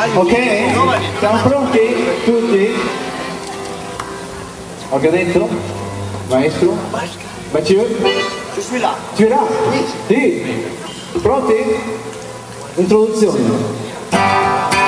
Ok? Siamo pronti? Tutti? Organizzo? Maestro? Mathieu? Je suis là. Tu es là? Sì. Pronti? Introduzione.